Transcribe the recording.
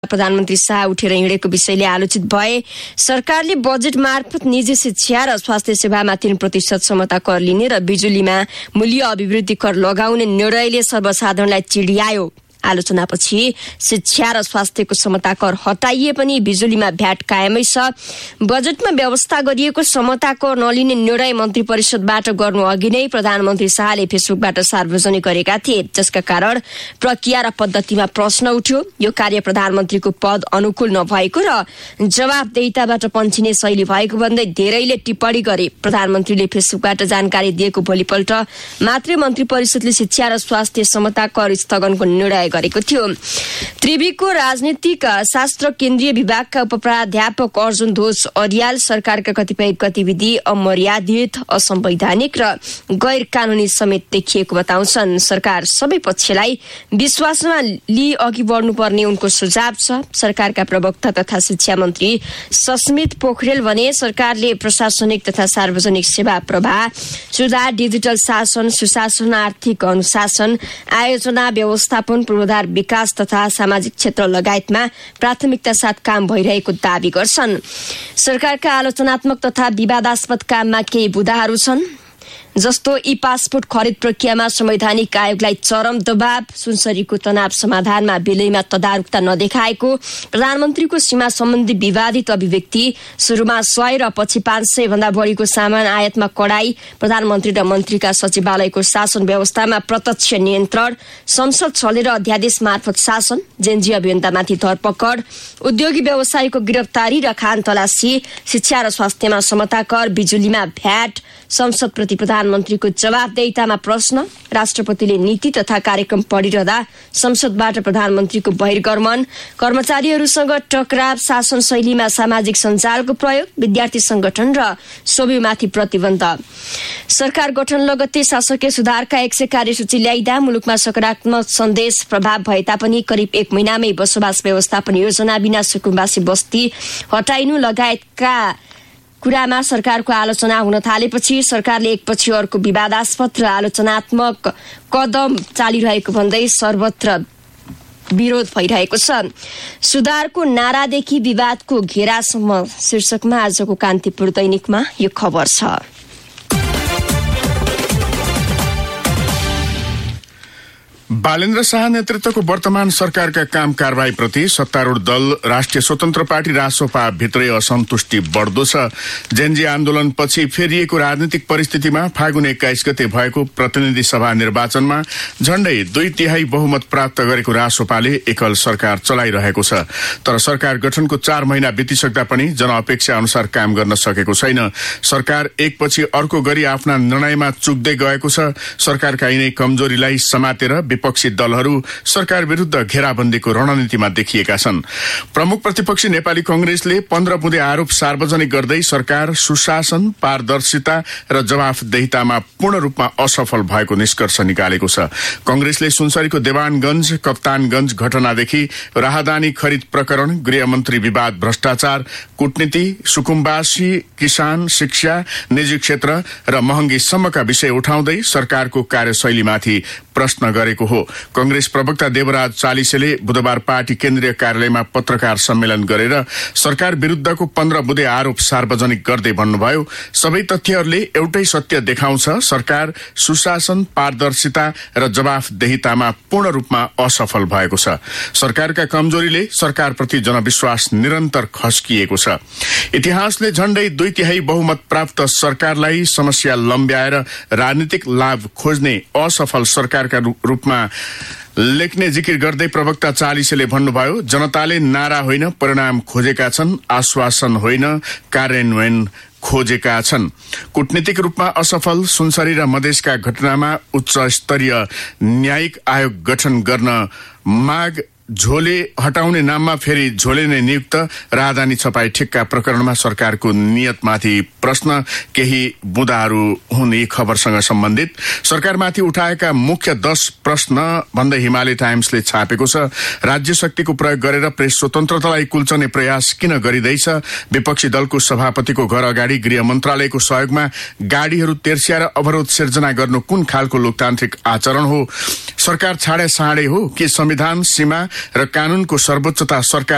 प्रधानमन्त्री शाह उठेर हिँडेको विषयले आलोचित भए। सरकारले बजेट मार्फत निजी शिक्षा र स्वास्थ्य सेवामा 3% क्षमता कर लिने र बिजुलीमा मूल्य अभिवृद्धि कर लगाउने निर्णयले सर्वसाधारणलाई चिडियायो। आलोचनापछि शिक्षा र स्वास्थ्यको क्षमता कर हटाइए पनि बिजुलीमा भ्याट कायमै छ। बजेटमा व्यवस्था गरिएको क्षमता कर नलिने निर्णय मन्त्री परिषदबाट गर्नु अघि नै प्रधानमन्त्री शाहले फेसबुकबाट सार्वजनिक गरेका थिए, जसका कारण प्रक्रिया र पद्धतिमा प्रश्न उठ्यो। यो कार्य प्रधानमन्त्रीको पद अनुकूल नभएको र जवाबदेहिताबाट पन्छिने शैली भएको भन्दै धेरैले टिप्पणी गरे। प्रधानमन्त्रीले फेसबुकबाट जानकारी दिएको भोलिपल्ट मात्रै मन्त्री परिषदले शिक्षा र स्वास्थ्य क्षमता कर स्थगनको निर्णय गरेको थियो। त्रिवीको राजनीतिक शास्त्र केन्द्रीय विभागका उपप्राध्यापक अर्जुन ध्वज अर्याल सरकारका कतिपय गतिविधि अमर्यादित, असंवैधानिक र गैर कानूनी समेत देखिएको बताउँछन्। सरकार सबै पक्षलाई विश्वासमा लिई अघि बढ्नुपर्ने उनको सुझाव छ। सरकारका प्रवक्ता तथा शिक्षा मन्त्री सस्मित पोखरेल भने सरकारले प्रशासनिक तथा सार्वजनिक सेवा प्रवाह सुधार, डिजिटल शासन, सुशासन, आर्थिक अनुशासन, आयोजना, व्यवस्थापन, पूर्वाधार विकास तथा सामाजिक क्षेत्र लगायतमा प्राथमिकता साथ काम भइरहेको दावी गर्छन्। सरकारका आलोचनात्मक तथा विवादास्पद काममा केही बुदाहरू छन्, जस्तो ई पासपोर्ट खरिद प्रक्रियामा संवैधानिक आयोगलाई चरम दबाव, सुनसरीको तनाव समाधानमा बेलैमा तदारुकता नदेखाएको, प्रधानमन्त्रीको सीमा सम्बन्धी विवादित अभिव्यक्ति, सुरुमा 100 र पछि 500 भन्दा बढीको सामान आयातमा कडाई, प्रधानमन्त्री र मन्त्रीका सचिवालयको शासन व्यवस्थामा प्रत्यक्ष नियन्त्रण, संसद छलेर अध्यादेश मार्फत शासन, जेएनजी अभियन्तामाथि धरपकड, उद्योगी व्यवसायीको गिरफ्तारी र खान तलासी, शिक्षा र स्वास्थ्यमा समता कर, बिजुलीमा भ्याट, संसदप्रति प्रधानमन्त्रीको जवाबदेहितामा प्रश्न, राष्ट्रपतिले नीति तथा कार्यक्रम पढिरहँदा संसदबाट प्रधानमन्त्रीको बहिर्गमन, कर्मचारीहरूसँग टकराव, शासन शैलीमा सामाजिक सञ्जालको प्रयोग, विद्यार्थी संगठन र सोभिमाथि प्रतिबन्ध। सरकार गठन लगत्तै शासकीय सुधारका 100 कार्यसूची ल्याइदा मुलुकमा सकारात्मक सन्देश प्रभाव भए तापनि करिब 1 महिनामै बसोबास व्यवस्थापन योजना बिना सुकुम्बासी बस्ती हटाइनु लगायतका कुरामा सरकारको आलोचना हुन थालेपछि सरकारले एकपछि अर्को विवादास्पद र आलोचनात्मक कदम चालिरहेको भन्दै सर्वत्र विरोध भइरहेको छ। सुधारको नारादेखि विवादको घेरासम्म शीर्षकमा आजको कान्तिपुर दैनिकमा यो खबर छ। बालेन्द्र शाह नेतृत्वको वर्तमान सरकारका काम कारबाहीप्रति सत्तारूढ दल राष्ट्रिय स्वतन्त्र पार्टी रासोपा भित्रै असन्तुष्टि बढ्दो छ। जेएनजी आन्दोलनपछि फेरिएको राजनीतिक परिस्थितिमा फागुन 21 गते भएको प्रतिनिधि सभा निर्वाचनमा झण्डै 2/3 बहुमत प्राप्त गरेको रासोपाले एकल सरकार चलाइरहेको छ। तर सरकार गठनको 4 महिना बितिसक्दा पनि जनअपेक्षा अनुसार काम गर्न सकेको छैन। सरकार एकपछि अर्को गरी आफ्ना निर्णयमा चुक्दै गएको छ। सरकारका यिनै कमजोरीलाई समातेर विपक्षी दलहरू सरकार विरुद्ध घेराबन्दीको रणनीतिमा देखिएका छन्। प्रमुख प्रतिपक्षी नेपाली कांग्रेसले 15 बुँदे आरोप सार्वजनिक गर्दै सरकार सुशासन, पारदर्शिता र जवाफदेहितामा पूर्ण रूपमा असफल भएको निष्कर्ष निकालेको छ। कांग्रेसले सुनसरीको देवानगंज, कप्तानगंज घटनादेखि राहदानी खरिद प्रकरण, गृहमन्त्री विवाद, भ्रष्टाचार, कूटनीति, सुकुम्बासी, किसान, शिक्षा, निजी क्षेत्र र महँगीसम्मका विषय उठाउँदै सरकारको कार्यशैलीमाथि प्रश्न गरेको हो। कांग्रेस प्रवक्ता देवराज चालिसेले बुधबार पार्टी केन्द्रीय कार्यालयमा पत्रकार सम्मेलन गरेर सरकार विरुद्धको 15 बुँदे आरोप सार्वजनिक गर्दै भन्नुभयो, सबै तथ्यहरूले एउटै सत्य देखाउँछ, सरकार सुशासन, पारदर्शिता र जवाफदेहितामा पूर्ण रूपमा असफल भएको छ। सरकारका कमजोरीले सरकारप्रति जनविश्वास निरन्तर खस्किएको छ। इतिहासले झण्डै 2/3 बहुमत प्राप्त सरकारलाई समस्या लम्ब्याएर राजनीतिक लाभ खोज्ने असफल सरकारका रूपमा लेख्ने जिकिर गर्दै प्रवक्ता चालिसेले भन्नुभयो, जनताले नारा होइन परिणाम खोजेका छन्, आश्वासन होइन कार्यान्वयन खोजेका छन्। कूटनीतिक रूपमा असफल सुनसरी र मधेसका घटनामा उच्च स्तरीय न्यायिक आयोग गठन गर्न माग, झोले हटाउने नाममा फेरि झोले नै नियुक्त, राहदानी छपाई ठेक्का प्रकरणमा सरकारको नियतमाथि प्रश्न, केही बुँदाहरू हुन् यी खबरसँग सम्बन्धित। सरकारमाथि उठाएका मुख्य 10 प्रश्न भन्दै हिमालय टाइम्सले छापेको छ। राज्य शक्तिको प्रयोग गरेर प्रेस स्वतन्त्रतालाई कुल्चने प्रयास किन गरिँदैछ? विपक्षी दलको सभापतिको घर अगाडि गृह मन्त्रालयको सहयोगमा गाडीहरू तेर्स्याएर अवरोध सिर्जना गर्नु कुन खालको लोकतान्त्रिक आचरण हो? सरकार छाडे साँडे हो कि संविधान, सीमा र कानूनको सर्वोच्चता सरकार